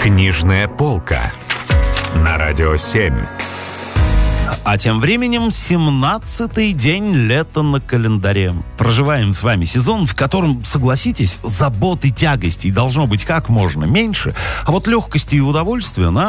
Книжная полка на Радио 7. А тем временем 17-й день лета на календаре. Проживаем с вами сезон, в котором, согласитесь, забот и тягостей должно быть как можно меньше, а вот легкости и удовольствия